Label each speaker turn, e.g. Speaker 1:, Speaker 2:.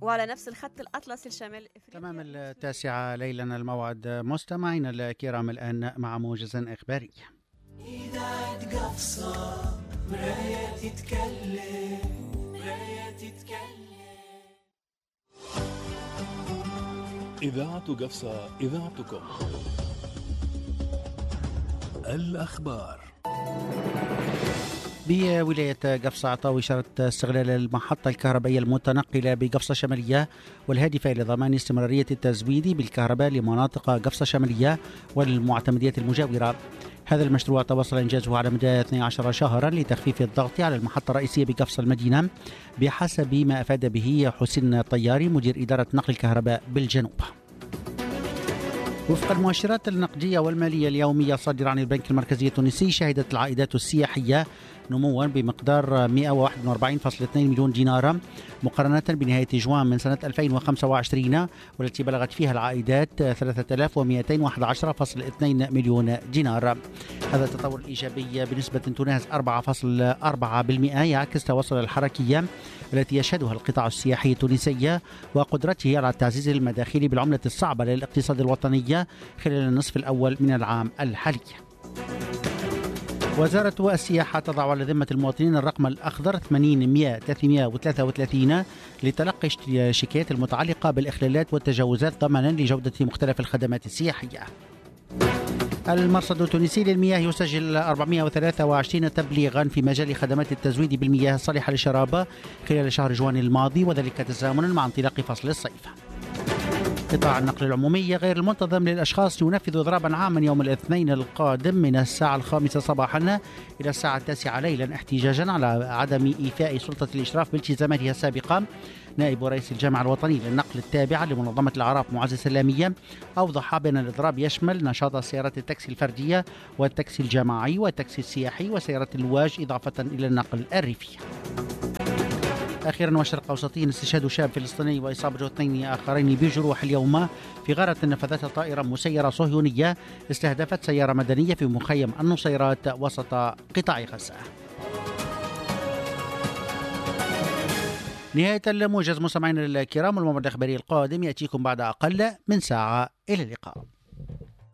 Speaker 1: وعلى نفس الخط الأطلسي الشمال إفريقيا.
Speaker 2: تمام 9 ليلا الموعد. مستمعينا الكرام الآن مع موجز إخباري.
Speaker 3: إذاعة قفصة مراية تتكلم، مراية تتكلم.
Speaker 4: إذاعة قفصة، إذاعتكم. الأخبار.
Speaker 2: بولاية قفصة أعطوا إشارة استغلال المحطة الكهربائية المتنقلة بقفصة شمالية والهادفة إلى ضمان استمرارية التزويد بالكهرباء لمناطق قفصة شمالية والمعتمديات المجاورة. هذا المشروع توصل إنجازه على مدى 12 شهرا لتخفيف الضغط على المحطة الرئيسية بقفصة المدينة بحسب ما أفاد به حسين الطياري مدير إدارة نقل الكهرباء بالجنوب. وفق المؤشرات النقدية والمالية اليومية الصادرة عن البنك المركزي التونسي، شهدت العائدات السياحية نموا بمقدار 141.2 مليون دينار مقارنة بنهاية جوان من سنة 2025 والتي بلغت فيها العائدات 3211.2 مليون دينار. هذا التطور الإيجابي بنسبة تناهز 4.4% يعكس توصل الحركية التي يشهدها القطاع السياحي التونسي وقدرته على تعزيز المداخيل بالعملة الصعبة للاقتصاد الوطني خلال النصف الأول من العام الحالي. وزارة السياحة تضع على ذمة المواطنين الرقم الأخضر 80-100-333 لتلقي الشكايات المتعلقة بالإخلالات والتجاوزات ضمنا لجودة مختلف الخدمات السياحية. المرصد التونسي للمياه يسجل 423 تبليغا في مجال خدمات التزويد بالمياه الصالحة للشراب خلال شهر جوان الماضي، وذلك تزامنا مع انطلاق فصل الصيف. قطاع النقل العمومي غير المنتظم للأشخاص ينفذ إضرابا عاما يوم الاثنين القادم من الساعة 5 صباحا إلى الساعة 9 ليلا احتجاجا على عدم إيفاء سلطة الإشراف بالتزاماتها السابقة. نائب رئيس الجامعة الوطنية للنقل التابعة لمنظمة الأعراف معزز سلامية أوضح بأن الإضراب يشمل نشاط سيارات التاكسي الفردية والتاكسي الجماعي والتاكسي السياحي وسيارات اللواج إضافة إلى النقل الريفي. أخيرا والشرق أوسطي، استشهاد شاب فلسطيني وإصابة 2 آخرين بجروح اليوم في غارة نفذتها طائرة مسيرة صهيونية استهدفت سيارة مدنية في مخيم النصيرات وسط قطاع غزة. نهاية الموجز مستمعينا الكرام، الموعد الإخباري القادم يأتيكم بعد أقل من ساعة. إلى اللقاء.